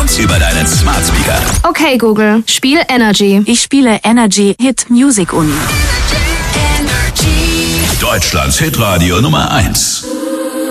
uns über deinen Smart Speaker. Okay, Google, spiel Energy. Ich spiele Energy Hit Music Uni. Deutschlands Hitradio Nummer 1.